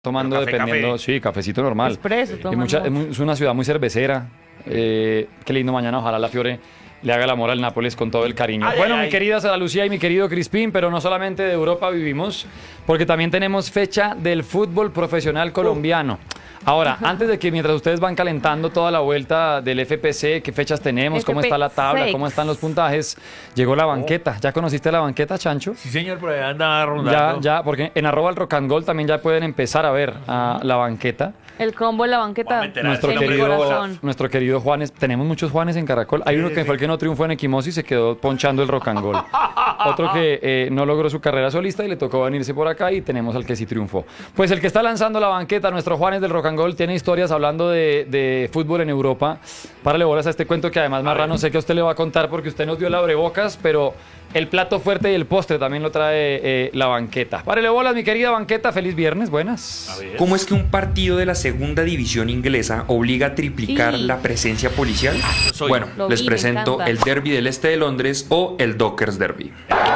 tomando Pero dependiendo, café. sí, cafecito normal. Expreso, Y toman es una ciudad muy cervecera. Qué lindo mañana, ojalá la Fiore le haga el amor al Nápoles con todo el cariño. Ay, Bueno, ay, mi ay. querida Sara Lucía y mi querido Crispín, pero no solamente de Europa vivimos, porque también tenemos fecha del fútbol profesional colombiano. Ahora, antes de que mientras ustedes van calentando toda la vuelta del FPC, qué fechas tenemos, cómo está la tabla, FP6. cómo están los puntajes, llegó la banqueta. ¿Ya conociste la banqueta, Chancho? Sí, señor, por ahí anda Ya, rondando. ya, porque en @el Rock and Gold también ya pueden empezar a ver la banqueta. El combo en la banqueta. Voy a meter a Nuestro en mi querido- corazón. Juanes, tenemos muchos Juanes en Caracol. Hay uno que fue el que no triunfó en Equimosis y se quedó ponchando el Rock and Gold. Otro que no logró su carrera solista y le tocó venirse por acá, y tenemos al que sí triunfó. Pues el que está lanzando la banqueta, nuestro Juanes del Rock and Gold, tiene historias hablando de fútbol en Europa. Párale bolas a este cuento que además Marrano sé que a usted le va a contar porque usted nos dio el abrebocas, pero el plato fuerte y el postre también lo trae la banqueta. Párale bolas, mi querida banqueta. Feliz viernes, buenas. A ver. ¿Cómo es que un partido de la segunda división inglesa obliga a triplicar Sí. la presencia policial? soy. Bueno, Lo les vi, me presento encanta. el Derby del Este de Londres o el Dockers Derby.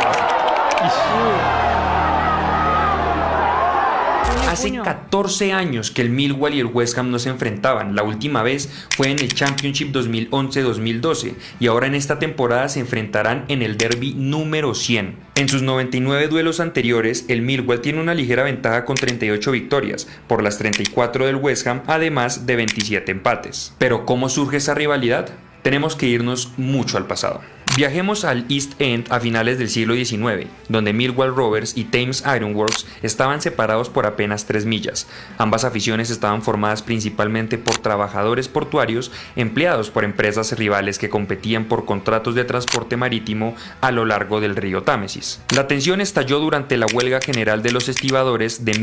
Hace Puño. 14 años que el Millwall y el West Ham no se enfrentaban. La última vez fue en el Championship 2011-2012 y ahora en esta temporada se enfrentarán en el Derby número 100. En sus 99 duelos anteriores, el Millwall tiene una ligera ventaja con 38 victorias, por las 34 del West Ham, además de 27 empates. Pero ¿cómo surge esa rivalidad? Tenemos que irnos mucho al pasado. Viajemos al East End a finales del siglo XIX, donde Millwall Rovers y Thames Ironworks estaban separados por apenas 3 millas. Ambas aficiones estaban formadas principalmente por trabajadores portuarios empleados por empresas rivales que competían por contratos de transporte marítimo a lo largo del río Támesis. La tensión estalló durante la huelga general de los estibadores de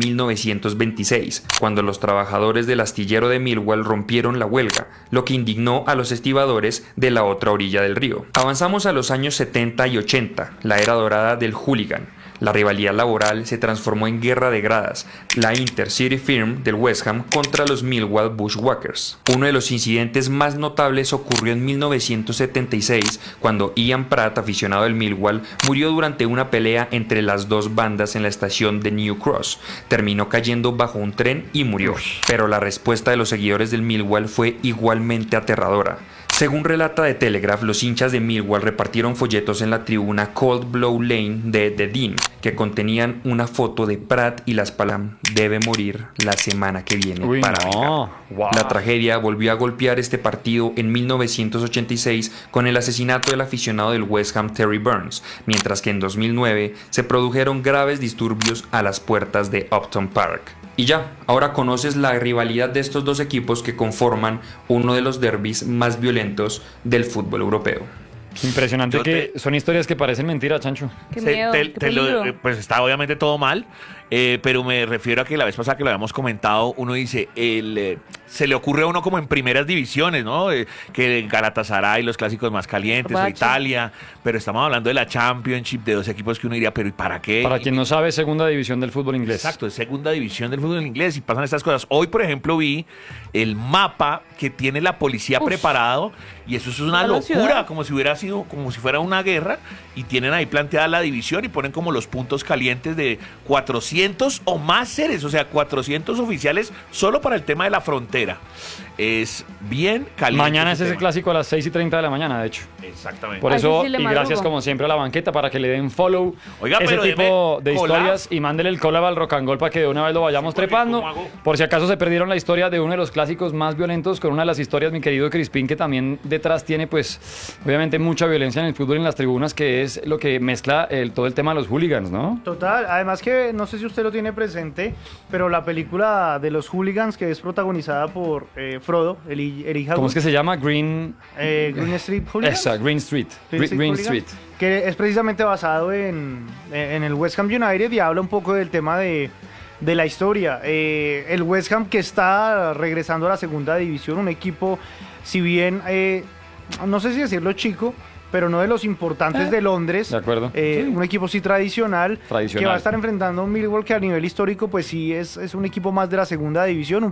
1926, cuando los trabajadores del astillero de Millwall rompieron la huelga, lo que indignó a los estibadores de la otra orilla del río. Avanzamos a los años 70 y 80, la era dorada del hooligan. La rivalidad laboral se transformó en guerra de gradas, la Intercity Firm del West Ham contra los Millwall Bushwhackers. Uno de los incidentes más notables ocurrió en 1976, cuando Ian Pratt, aficionado del Millwall, murió durante una pelea entre las dos bandas en la estación de New Cross. Terminó cayendo bajo un tren y murió. Pero la respuesta de los seguidores del Millwall fue igualmente aterradora. Según relata The Telegraph, los hinchas de Millwall repartieron folletos en la tribuna Cold Blow Lane de The Dean, que contenían una foto de Pratt y las palabras "debe morir la semana que viene Uy, para no. vengar". Wow. La tragedia volvió a golpear este partido en 1986 con el asesinato del aficionado del West Ham Terry Burns, mientras que en 2009 se produjeron graves disturbios a las puertas de Upton Park. Y ya, ahora conoces la rivalidad de estos dos equipos que conforman uno de los derbis más violentos del fútbol europeo. Impresionante Yo que son historias que parecen mentira, Chancho. Qué Se- miedo, te- qué te lo- peligro. pues está obviamente todo mal, pero me refiero a que la vez pasada que lo habíamos comentado, uno dice, se le ocurre a uno como en primeras divisiones, ¿no? Que en Galatasaray, los clásicos más calientes, o Bache. Italia, pero estamos hablando de la Championship, de dos equipos que uno diría, pero ¿y para qué? Para quien no sabe, segunda división del fútbol inglés. Exacto, es segunda división del fútbol inglés y pasan estas cosas. Hoy, por ejemplo, vi el mapa que tiene la policía Uf. preparado y eso es una Toda la locura, ciudad. como si hubiera sido, como si fuera una guerra, y tienen ahí planteada la división y ponen como los puntos calientes de 400 o más seres, o sea, 400 oficiales solo para el tema de la frontera. Es bien caliente. Mañana es ese ese tema. clásico a las 6:30 de la mañana, de hecho. Exactamente. Por Ay, eso, sí, le y gracias madrugo. como siempre a la banqueta para que le den follow Oiga, ese pero tipo deme de collab. historias y mándele el collab al Rock and Roll para que de una vez lo vayamos porque trepando. ¿cómo hago? Por si acaso se perdieron la historia de uno de los clásicos más violentos con una de las historias, mi querido Crispín, que también detrás tiene pues obviamente mucha violencia en el fútbol y en las tribunas, que es lo que mezcla todo el tema de los hooligans, ¿no? Total, además que no sé si usted lo tiene presente, pero la película de los hooligans, que es protagonizada por Frodo, Elijah ¿Cómo Wood, es que se llama? Green Street Hooligans. Esa, Green Street. Green Green Street Street. Hooligans, que es precisamente basado en el West Ham United y habla un poco del tema de la historia. El West Ham, que está regresando a la segunda división, un equipo, si bien, no sé si decirlo chico, pero no de los importantes de Londres. De acuerdo. Un equipo sí tradicional, Tradicional. que va a estar enfrentando a un Millwall que a nivel histórico pues sí es un equipo más de la segunda división,